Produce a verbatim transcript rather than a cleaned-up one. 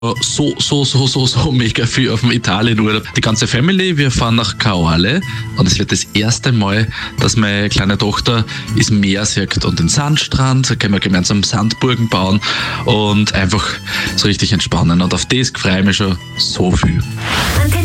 So, so, so, so, so mega viel auf dem Italienurlaub. Die ganze Family, wir fahren nach Caorle und es wird das erste Mal, dass meine kleine Tochter das Meer sieht und den Sandstrand, da können wir gemeinsam Sandburgen bauen und einfach so richtig entspannen. Und auf das freue ich mich schon so viel.